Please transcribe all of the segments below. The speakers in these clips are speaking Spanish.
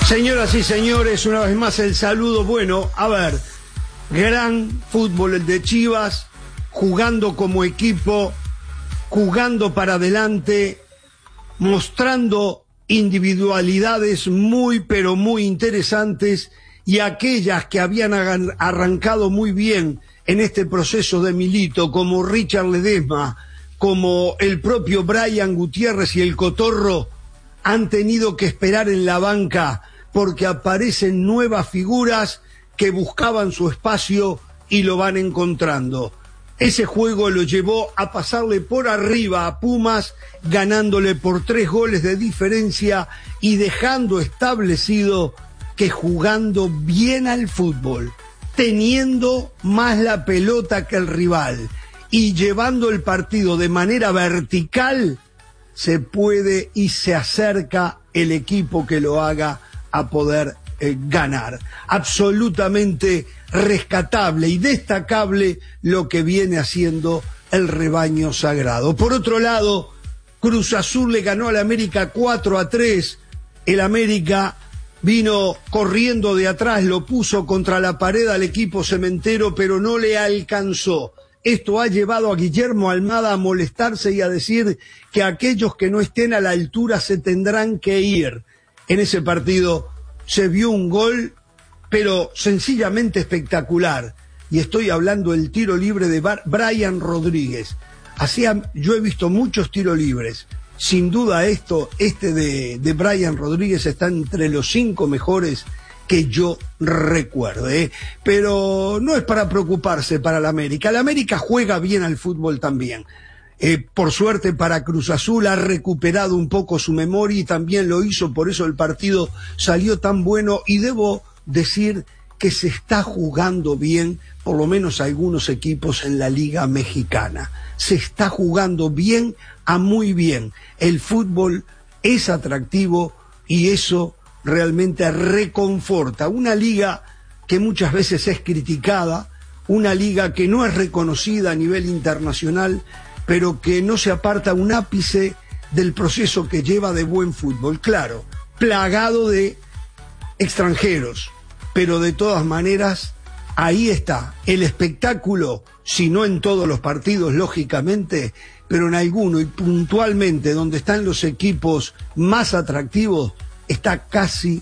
Señoras y señores, una vez más el saludo. Bueno, a ver, gran fútbol el de Chivas, jugando como equipo, jugando para adelante, mostrando individualidades muy, pero muy interesantes, y aquellas que habían arrancado muy bien en este proceso de Milito, como Richard Ledesma, como el propio Brian Gutiérrez y el Cotorro, han tenido que esperar en la banca porque aparecen nuevas figuras que buscaban su espacio y lo van encontrando. Ese juego lo llevó a pasarle por arriba a Pumas, ganándole por 3 goles de diferencia y dejando establecido que jugando bien al fútbol, teniendo más la pelota que el rival y llevando el partido de manera vertical, se puede y se acerca el equipo que lo haga a poder ganar. Absolutamente rescatable y destacable lo que viene haciendo el rebaño sagrado. Por otro lado, Cruz Azul le ganó al América 4-3. El América vino corriendo de atrás, lo puso contra la pared al equipo cementero, pero no le alcanzó. Esto ha llevado a Guillermo Almada a molestarse y a decir que aquellos que no estén a la altura se tendrán que ir. En ese partido se vio un gol, pero sencillamente espectacular. Y estoy hablando del tiro libre de Brian Rodríguez. Yo he visto muchos tiros libres. Sin duda este de Brian Rodríguez está entre los 5 mejores que yo recuerdo, pero no es para preocuparse para la América. La América juega bien al fútbol también. Por suerte para Cruz Azul ha recuperado un poco su memoria y también lo hizo, por eso el partido salió tan bueno, y debo decir que se está jugando bien, por lo menos algunos equipos en la Liga Mexicana. Se está jugando bien a muy bien. El fútbol es atractivo y eso realmente reconforta. Una liga que muchas veces es criticada, una liga que no es reconocida a nivel internacional, pero que no se aparta un ápice del proceso que lleva de buen fútbol. Claro, plagado de extranjeros, pero de todas maneras, ahí está el espectáculo, si no en todos los partidos, lógicamente, pero en alguno y puntualmente donde están los equipos más atractivos, está casi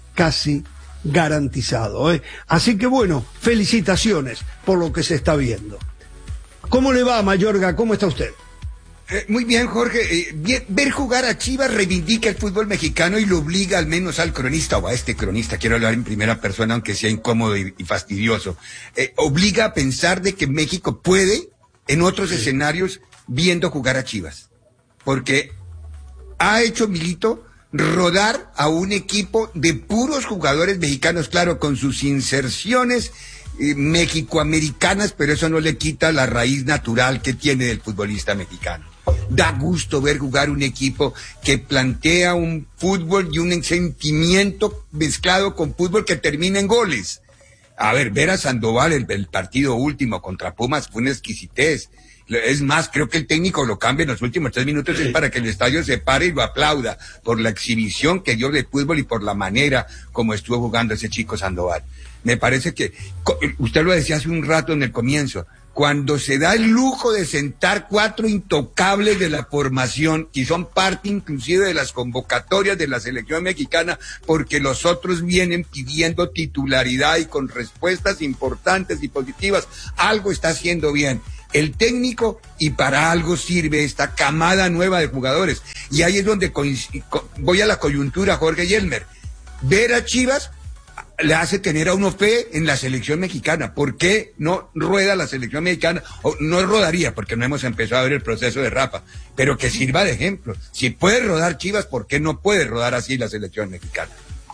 garantizado, Así que bueno, felicitaciones por lo que se está viendo. ¿Cómo le va, Mayorga? ¿Cómo está usted? Muy bien, Jorge. Ver jugar a Chivas reivindica el fútbol mexicano y lo obliga al menos al cronista, o a este cronista, quiero hablar en primera persona, aunque sea incómodo y fastidioso, obliga a pensar de que México puede, en otros escenarios, viendo jugar a Chivas. Porque ha hecho Milito rodar a un equipo de puros jugadores mexicanos, claro, con sus inserciones mexicoamericanas, pero eso no le quita la raíz natural que tiene del futbolista mexicano. Da gusto ver jugar un equipo que plantea un fútbol y un sentimiento mezclado con fútbol que termina en goles. A ver a Sandoval, el partido último contra Pumas fue una exquisitez. Es más, creo que el técnico lo cambia en los últimos 3 minutos, es para que el estadio se pare y lo aplauda por la exhibición que dio de fútbol y por la manera como estuvo jugando ese chico Sandoval. Me parece que, usted lo decía hace un rato en el comienzo, cuando se da el lujo de sentar 4 intocables de la formación, que son parte inclusive de las convocatorias de la selección mexicana, porque los otros vienen pidiendo titularidad y con respuestas importantes y positivas, algo está haciendo bien el técnico y para algo sirve esta camada nueva de jugadores. Y ahí es donde voy a la coyuntura, Jorge Yelmer. Ver a Chivas le hace tener a uno fe en la selección mexicana. ¿Por qué no rueda la selección mexicana? O no rodaría, porque no hemos empezado a ver el proceso de Rafa, pero que sirva de ejemplo. Si puede rodar Chivas, ¿por qué no puede rodar así la selección mexicana?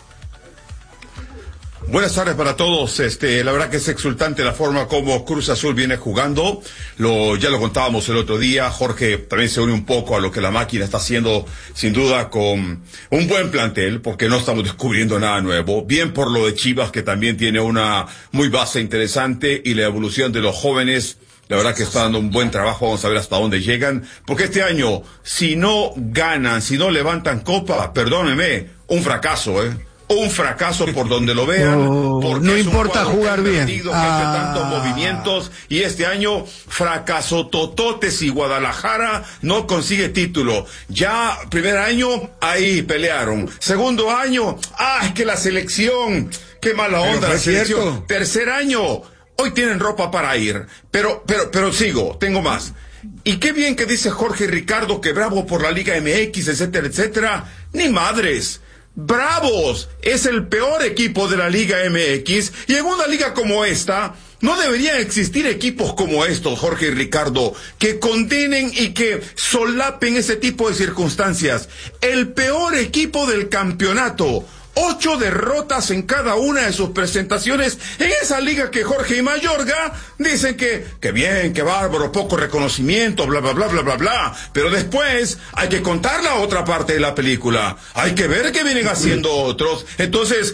Buenas tardes para todos. La verdad que es exultante la forma como Cruz Azul viene jugando. Ya lo contábamos el otro día. Jorge también se une un poco a lo que la máquina está haciendo, sin duda, con un buen plantel, porque no estamos descubriendo nada nuevo. Bien por lo de Chivas, que también tiene una muy base interesante, y la evolución de los jóvenes. La verdad que está dando un buen trabajo. Vamos a ver hasta dónde llegan, porque este año, si no ganan, si no levantan copa, perdónenme, un fracaso, un fracaso por donde lo vean, porque no es un importa cuadro jugar que ha bien. perdido, que hace tantos movimientos, y este año fracaso tototes y Guadalajara no consigue título. Ya primer año ahí pelearon, segundo año, es que la selección, qué mala onda la selección. Cierto. Tercer año, hoy tienen ropa para ir, pero sigo, tengo más. Y qué bien que dice Jorge Ricardo que bravo por la Liga MX, etcétera, etcétera. Ni madres. Bravos es el peor equipo de la Liga MX, y en una liga como esta no deberían existir equipos como estos, Jorge y Ricardo, que condenen y que solapen ese tipo de circunstancias. El peor equipo del campeonato, 8 derrotas en cada una de sus presentaciones en esa liga que Jorge y Mayorga dicen que bien, que bárbaro, poco reconocimiento, bla, bla, bla, bla, bla, bla. Pero después hay que contar la otra parte de la película. Hay que ver qué vienen haciendo otros. Entonces,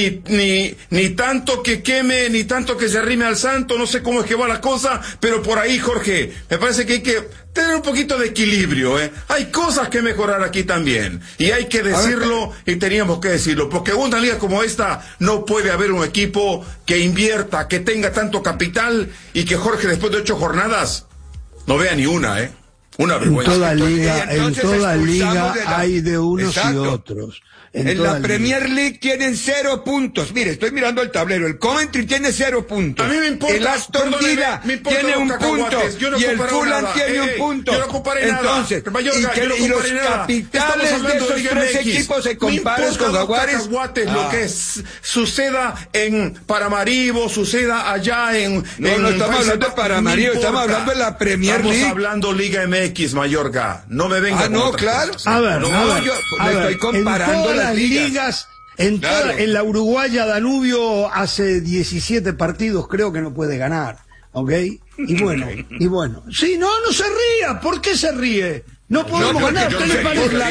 ni tanto que queme, ni tanto que se arrime al santo, no sé cómo es que va la cosa, pero por ahí, Jorge, me parece que hay que tener un poquito de equilibrio, ¿eh? Hay cosas que mejorar aquí también, y hay que decirlo, y teníamos que decirlo, porque en una liga como esta no puede haber un equipo que invierta, que tenga tanto capital, y que Jorge después de 8 jornadas no vea ni una, ¿eh? Una vergüenza. En toda liga hay de unos y otros. En la Premier League tienen 0 puntos. Mire, estoy mirando el tablero. El Coventry tiene 0 puntos. A mí me importa. El Aston Villa tiene un punto. No, y el Fulham tiene un punto. Yo no comparé Entonces, nada. Mayorga, y los capitales de esos 3 equipos se comparan con Jaguares. Lo que suceda en Paramaribo, suceda allá en... No estamos hablando de Paramaribo, estamos hablando de la Premier League. Estamos hablando Liga MX, Mayorga. No me venga con otra claro. cosa. A ver, yo estoy comparando las ligas. En la Uruguaya Danubio hace 17 partidos creo que no puede ganar, ¿ok? Y bueno. Sí, no se ría. ¿Por qué se ríe? No podemos ganar. ¿A usted le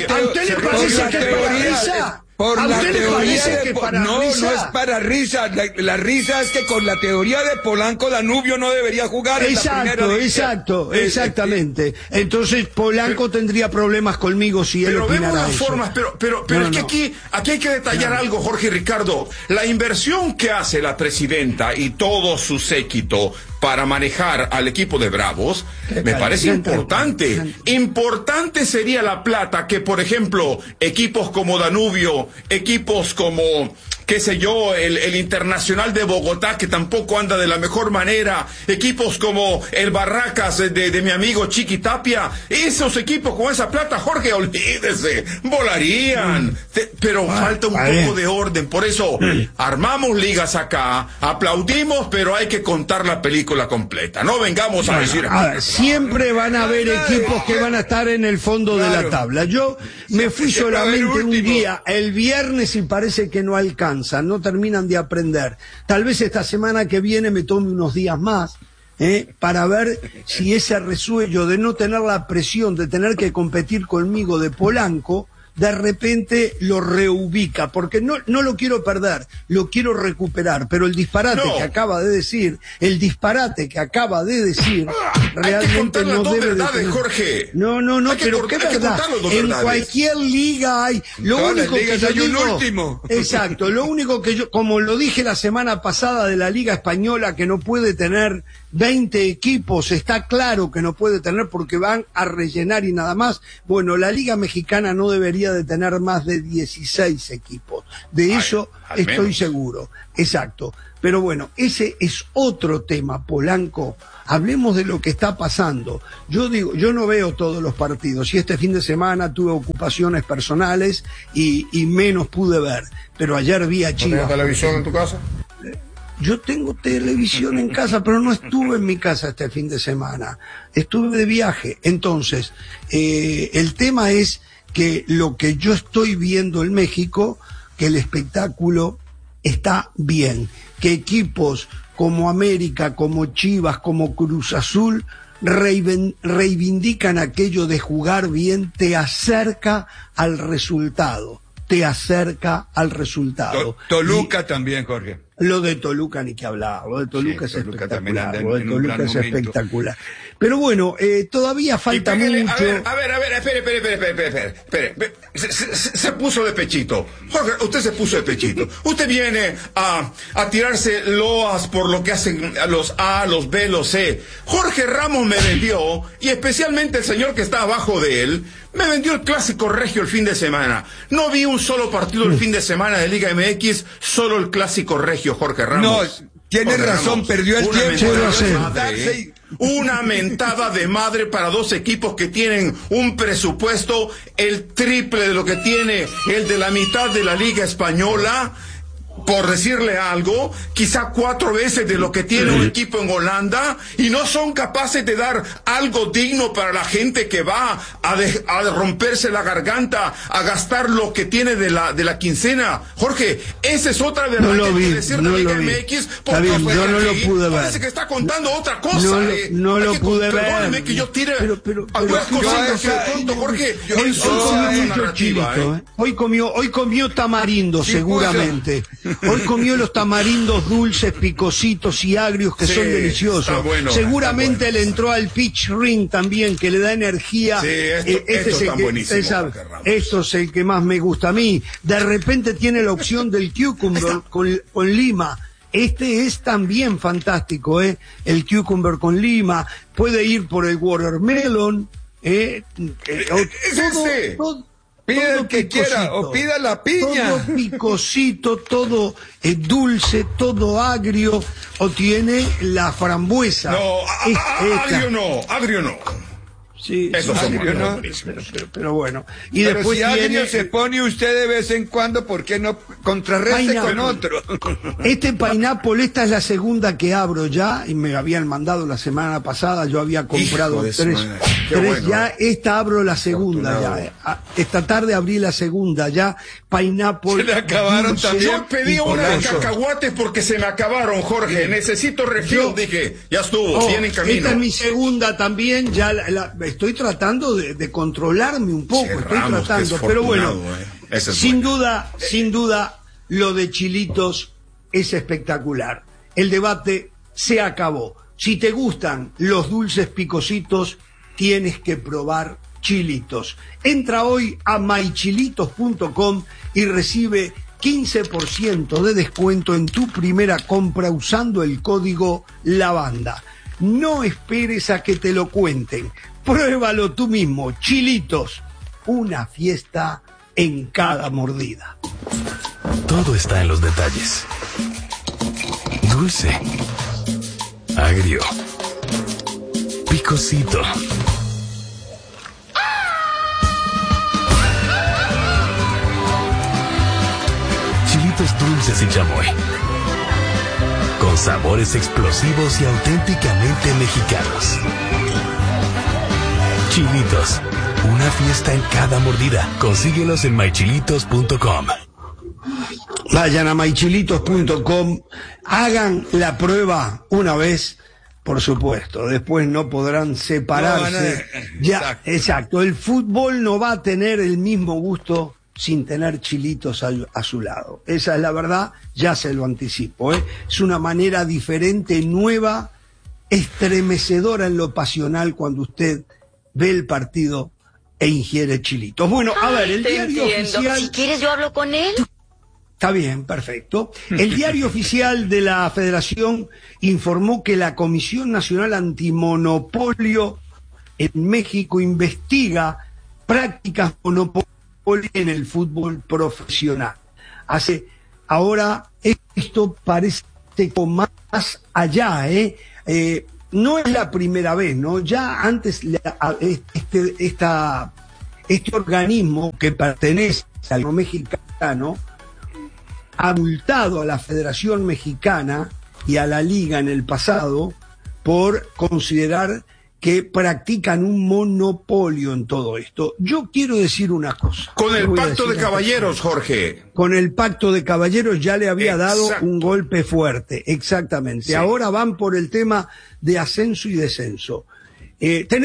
parece que es para risa? Por ¿A la usted le teoría parece que es para no risa? No es para risa. La risa es que con la teoría de Polanco Danubio no debería jugar en la primera división. Exactamente. Entonces Polanco tendría problemas conmigo si él opinara vemos las eso. formas, pero es que aquí hay que detallar algo, Jorge y Ricardo. La inversión que hace la presidenta y todo su séquito para manejar al equipo de Bravos, me parece importante. Importante sería la plata que, por ejemplo, equipos como Danubio, equipos como, qué sé yo, el Internacional de Bogotá, que tampoco anda de la mejor manera, equipos como el Barracas de mi amigo Chiqui Tapia, esos equipos con esa plata, Jorge, olvídese, volarían. Pero falta un poco de orden, por eso armamos ligas acá, aplaudimos, pero hay que contar la película completa. No vengamos a decir... siempre van a haber equipos que van a estar en el fondo de la tabla. Yo me fui solamente un día, el viernes, y parece que no alcanzan, no terminan de aprender. Tal vez esta semana que viene me tome unos días más, para ver si ese resuello de no tener la presión de tener que competir conmigo de Polanco de repente lo reubica, porque no lo quiero perder, lo quiero recuperar, pero el disparate que acaba de decir, realmente no debe de tener... Jorge. No, pero qué verdad, en cualquier liga hay, lo único que yo digo, exacto, lo único que yo, como lo dije la semana pasada de la Liga Española, que no puede tener 20 equipos, está claro que no puede tener porque van a rellenar y nada más. Bueno, la Liga Mexicana no debería de tener más de 16 equipos. De eso estoy seguro. Exacto. Pero bueno, ese es otro tema, Polanco. Hablemos de lo que está pasando. Yo digo, yo no veo todos los partidos y este fin de semana tuve ocupaciones personales y menos pude ver. Pero ayer vi a Chivas. ¿No tienes televisión en tu casa? Yo tengo televisión en casa, pero no estuve en mi casa este fin de semana. Estuve de viaje. Entonces, el tema es que lo que yo estoy viendo en México, que el espectáculo está bien, que equipos como América, como Chivas, como Cruz Azul reivindican aquello de jugar bien, te acerca al resultado. Toluca también, Jorge. Lo de Toluca ni que hablar, lo de Toluca es Toluca espectacular, lo de Toluca es espectacular. Pero bueno, todavía falta mucho. A ver, espere. Se puso de pechito. Jorge, usted se puso de pechito. Usted viene a tirarse loas por lo que hacen los A, los B, los C. Jorge Ramos me vendió, y especialmente el señor que está abajo de él, me vendió el clásico regio el fin de semana. No vi un solo partido el fin de semana de Liga MX, solo el clásico regio, Jorge Ramos. No, tiene razón, perdió el tiempo. Una mentada de madre para dos equipos que tienen un presupuesto el triple de lo que tiene el de la mitad de la Liga Española. Por decirle algo, quizá 4 veces de lo que tiene un equipo en Holanda, y no son capaces de dar algo digno para la gente que va a romperse la garganta, a gastar lo que tiene de la quincena. Jorge, esa es otra verdad que hay que decir de Liga MX, porque yo no lo pude ver. Parece que está contando otra cosa. No lo pude ver. Perdóneme que yo tire algunas cosas de tonto, Jorge. Hoy comió tamarindo, seguramente. Hoy comió los tamarindos dulces, picositos y agrios que son deliciosos. Bueno, seguramente le entró al pitch ring también, que le da energía. Sí, esto es buenísimo. Esto es el que más me gusta a mí. De repente tiene la opción del cucumber con lima. Este es también fantástico, el cucumber con lima. Puede ir por el watermelon. Pida el que quiera, o pida la piña. Todo picosito, todo dulce, todo agrio, o tiene la frambuesa. No, agrio no. Sí, eso sí, ¿no? Pero bueno. Y pero después si agrio se pone usted de vez en cuando, ¿por qué no contrarreste con otro? Este pineapple, esta es la segunda que abro ya, y me habían mandado la semana pasada, yo había comprado tres bueno, ya, esta abro la segunda ya. Esta tarde abrí la segunda ya, pineapple. Se le acabaron también. Yo pedí una de cacahuates porque se me acabaron, Jorge. Necesito refill, dije, ya estuvo, viene en camino. Esta es mi segunda también, ya estoy tratando de controlarme un poco, pero bueno, sin duda, lo de Chilitos es espectacular. El debate se acabó. Si te gustan los dulces picositos, tienes que probar Chilitos. Entra hoy a mychilitos.com y recibe 15% de descuento en tu primera compra usando el código LAVANDA. No esperes a que te lo cuenten. Pruébalo tú mismo. Chilitos, una fiesta en cada mordida. Todo está en los detalles. Dulce, agrio, picosito. Chilitos dulces y chamoy, con sabores explosivos y auténticamente mexicanos. Chilitos, una fiesta en cada mordida. Consíguelos en mychilitos.com. Vayan a mychilitos.com, hagan la prueba una vez, por supuesto, después no podrán separarse. Exacto, el fútbol no va a tener el mismo gusto sin tener Chilitos a su lado. Esa es la verdad, ya se lo anticipo, Es una manera diferente, nueva, estremecedora en lo pasional cuando usted ve el partido e ingiere Chilitos. Bueno, a ver, el diario oficial... Si quieres yo hablo con él. Está bien, perfecto. El diario oficial de la Federación informó que la Comisión Nacional Antimonopolio en México investiga prácticas monopolio en el fútbol profesional. Ahora esto parece más allá, no es la primera vez, ¿no? Ya antes este organismo que pertenece al gobierno mexicano ha multado a la Federación Mexicana y a la Liga en el pasado por considerar que practican un monopolio en todo esto. Yo quiero decir una cosa. Con el pacto de caballeros, Jorge. Con el pacto de caballeros ya le había dado un golpe fuerte, exactamente. Sí. Ahora van por el tema de ascenso y descenso.